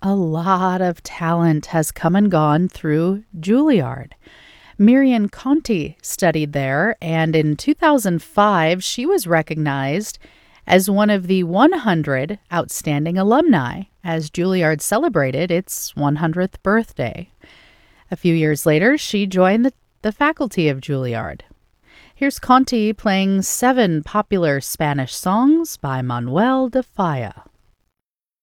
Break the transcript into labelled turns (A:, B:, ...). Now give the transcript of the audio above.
A: A lot of talent has come and gone through Juilliard. Miriam Conti studied there, and in 2005, she was recognized as one of the 100 outstanding alumni as Juilliard celebrated its 100th birthday. A few years later, she joined the faculty of Juilliard. Here's Conti playing 7 popular Spanish songs by Manuel de Falla.